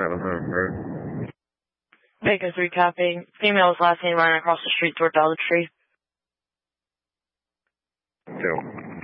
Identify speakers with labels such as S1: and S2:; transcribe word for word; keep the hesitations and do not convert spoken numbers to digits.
S1: seven hundred.
S2: Baker three copy. Female was last seen running across the street toward Dollar Tree.
S1: Two.